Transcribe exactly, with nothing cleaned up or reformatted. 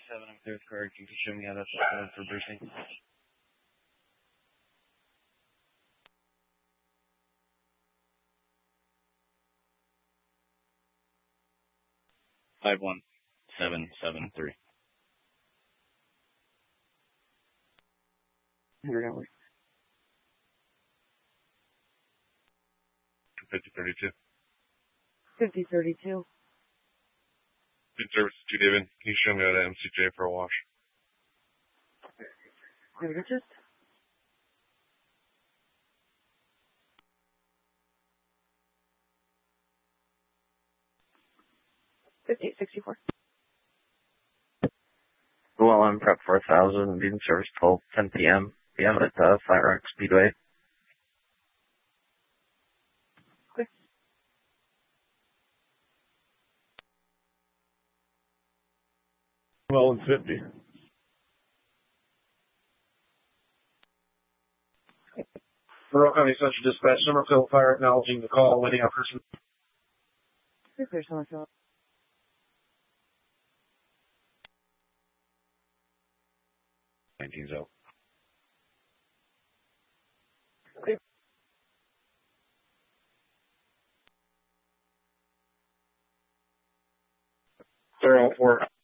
seven, I'm clear with card. Can you show me how that's uh, for bursting? Five one seven seven three. Here network. Fifty thirty two. Fifty thirty two. Good service, two David. Can you show me how to M C J for a wash? Clear just. Fifty eight sixty four. Well, I'm prep four thousand, being service twelve ten p.m. p.m. at uh, Flat Rock Speedway. Clear. Well, and fifty. Monroe County Central Dispatch, Summerfield Fire acknowledging the call, waiting on person. Clear, Summerfield. nineteen zero. Clear. Zero four.